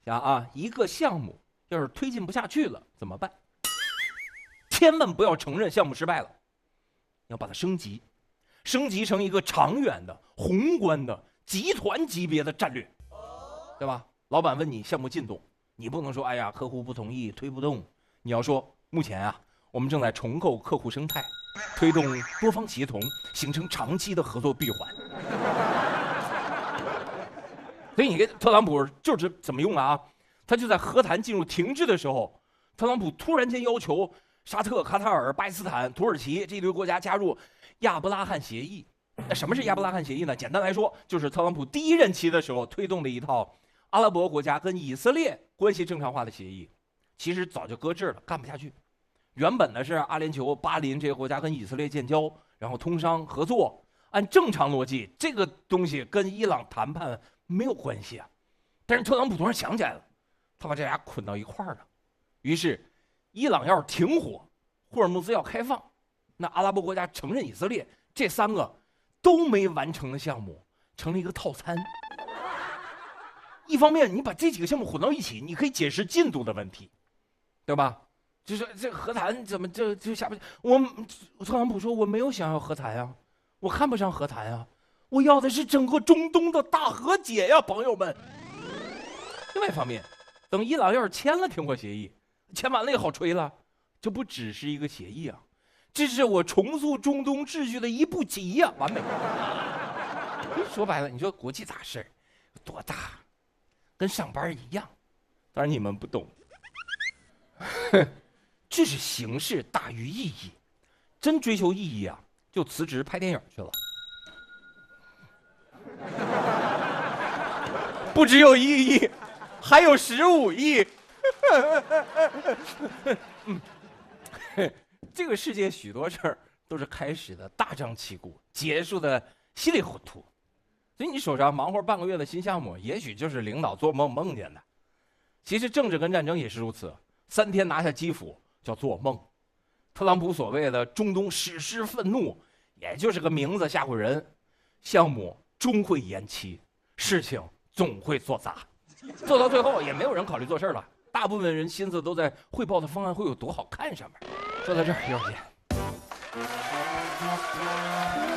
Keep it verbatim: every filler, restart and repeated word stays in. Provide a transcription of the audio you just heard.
想啊，一个项目要是推进不下去了怎么办？千万不要承认项目失败了，你要把它升级，升级成一个长远的、宏观的、集团级别的战略，对吧？老板问你项目进度，你不能说哎呀客户不同意推不动，你要说目前啊我们正在重构客户生态，推动多方协同，形成长期的合作闭环。所以你跟特朗普就是怎么用啊？他就在和谈进入停滞的时候，特朗普突然间要求沙特、卡塔尔、巴基斯坦、土耳其这一堆国家加入亚伯拉罕协议。那什么是亚伯拉罕协议呢？简单来说，就是特朗普第一任期的时候推动的一套阿拉伯国家跟以色列关系正常化的协议。其实早就搁置了，干不下去。原本呢是阿联酋、巴林这些国家跟以色列建交，然后通商合作。按正常逻辑，这个东西跟伊朗谈判没有关系啊。但是特朗普突然想起来了，他把这俩捆到一块儿了。于是，伊朗要是停火，霍尔木兹要开放，那阿拉伯国家承认以色列，这三个都没完成的项目成了一个套餐。一方面，你把这几个项目混到一起，你可以解释进度的问题，对吧？就是这和谈怎么这就下不去？我特朗普说我没有想要和谈呀、啊，我看不上和谈呀、啊，我要的是整个中东的大和解呀、啊，朋友们。另外一方面，等伊朗要是签了停火协议，签完了也好吹了，这不只是一个协议啊，这是我重塑中东秩序的一步棋呀、啊，完美。说白了，你说国际大事多大，跟上班一样，当然你们不懂。这是形式大于意义，真追求意义啊，就辞职拍电影去了。不只有意义，还有十五亿。嗯，这个世界许多事儿都是开始的大张旗鼓，结束的稀里糊涂。所以你手上忙活半个月的新项目，也许就是领导做梦梦见的。其实政治跟战争也是如此，三天拿下基辅叫做梦。特朗普所谓的中东史诗愤怒，也就是个名字吓唬人。项目终会延期，事情总会做砸，做到最后也没有人考虑做事了，大部分人心思都在汇报的方案会有多好看上面。说到这儿，一会儿见。